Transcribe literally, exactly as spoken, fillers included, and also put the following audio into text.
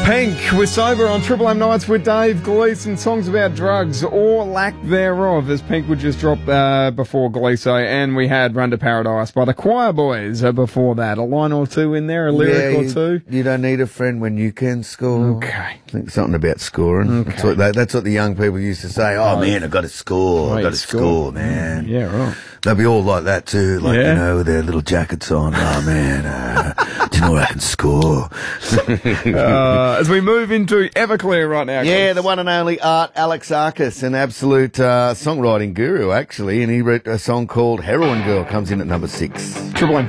Pink, we're sober on Triple M Nights with Dave Gleeson. Songs about drugs or lack thereof, as Pink would just drop uh, before Gleeso. And we had Run to Paradise by the Choir Boys uh, before that. A line or two in there, a lyric yeah, or you, two. You don't need a friend when you can score. Okay. I think something about scoring. Okay. That's, what they, that's what the young people used to say. Oh, Oh, man, I've got to score. I've got to score, score. man. Yeah, right. They'll be all like that too, like, Yeah. you know, with their little jackets on. Oh, man, uh, do you know where I can score? uh, as we move into Everclear right now. Yeah, the one and only Art Alexakis, an absolute uh, songwriting guru, actually, and he wrote a song called Heroin Girl, comes in at number six. Triple M.